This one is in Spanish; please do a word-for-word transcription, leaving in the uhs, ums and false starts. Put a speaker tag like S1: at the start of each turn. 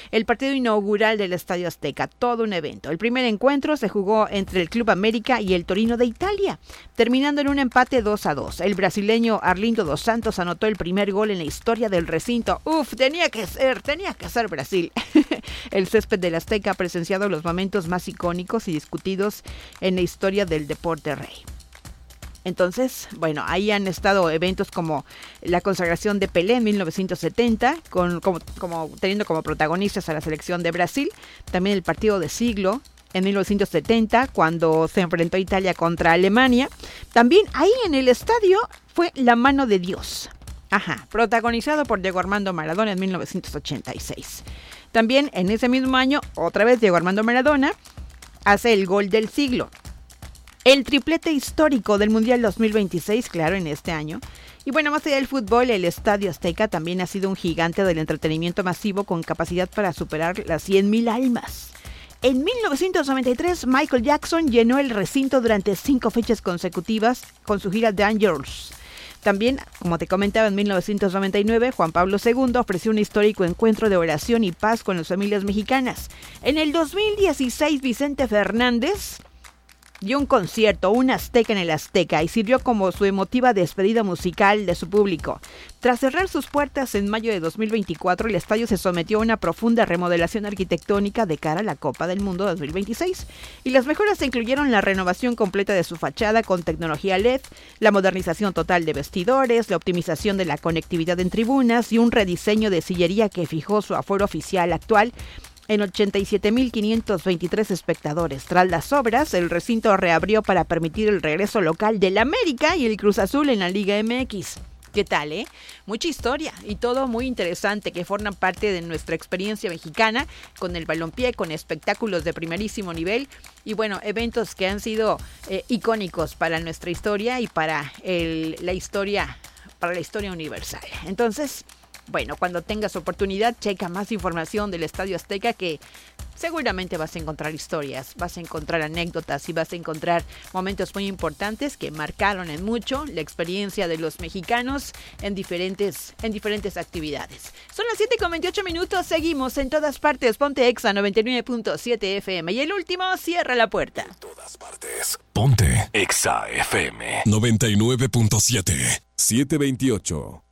S1: el partido inaugural del Estadio Azteca, todo un evento. El primer encuentro se jugó entre el Club América y el Torino de Italia, terminando en un empate dos a dos. El brasileño Arlindo dos Santos anotó el primer gol en la historia del recinto. Uf, tenía que ser, tenía que ser Brasil. El césped del Azteca ha presenciado los momentos más icónicos y discutidos en la historia del deporte rey. Entonces, bueno, ahí han estado eventos como la consagración de Pelé en mil novecientos setenta, con, como, como, teniendo como protagonistas a la selección de Brasil. También el partido de siglo en mil novecientos setenta, cuando se enfrentó Italia contra Alemania. También ahí en el estadio fue La Mano de Dios. Ajá, protagonizado por Diego Armando Maradona en mil novecientos ochenta y seis. También en ese mismo año, otra vez Diego Armando Maradona hace el gol del siglo. El triplete histórico del Mundial dos mil veintiséis, claro, en este año. Y bueno, más allá del fútbol, el Estadio Azteca también ha sido un gigante del entretenimiento masivo con capacidad para superar las cien mil almas. En mil novecientos noventa y tres, Michael Jackson llenó el recinto durante cinco fechas consecutivas con su gira Dangerous. También, como te comentaba, en mil novecientos noventa y nueve, Juan Pablo segundo ofreció un histórico encuentro de oración y paz con las familias mexicanas. En el dos mil dieciséis, Vicente Fernández dio un concierto, un Azteca en el Azteca, y sirvió como su emotiva despedida musical de su público. Tras cerrar sus puertas en mayo de dos mil veinticuatro, el estadio se sometió a una profunda remodelación arquitectónica de cara a la Copa del Mundo dos mil veintiséis, y las mejoras incluyeron la renovación completa de su fachada con tecnología L E D, la modernización total de vestidores, la optimización de la conectividad en tribunas y un rediseño de sillería que fijó su aforo oficial actual en ochenta y siete mil quinientos veintitrés espectadores. Tras las obras, el recinto reabrió para permitir el regreso local del América y el Cruz Azul en la Liga M X. ¿Qué tal, eh? Mucha historia y todo muy interesante que forman parte de nuestra experiencia mexicana con el balompié, con espectáculos de primerísimo nivel y bueno, eventos que han sido eh, icónicos para nuestra historia y para el, la historia, para la historia universal. Entonces, bueno, cuando tengas oportunidad, checa más información del Estadio Azteca, que seguramente vas a encontrar historias, vas a encontrar anécdotas y vas a encontrar momentos muy importantes que marcaron en mucho la experiencia de los mexicanos en diferentes, en diferentes actividades. Son las siete con veintiocho minutos, seguimos en todas partes. Ponte Exa noventa y nueve punto siete F M. Y el último, cierra la puerta.
S2: En todas partes. Ponte Exa F M noventa y nueve punto siete. siete veintiocho.